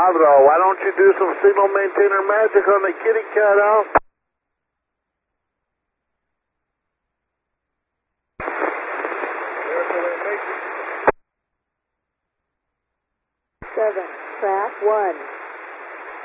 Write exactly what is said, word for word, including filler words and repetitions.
Alvaro, why don't you do some signal maintainer magic on the kitty cat out? Seven, track one.